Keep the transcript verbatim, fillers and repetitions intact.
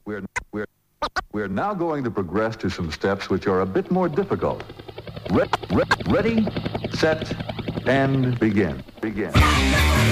We're, we're, we're now going to progress to some steps which are a bit more difficult. Re- re- ready, set, and begin. Begin.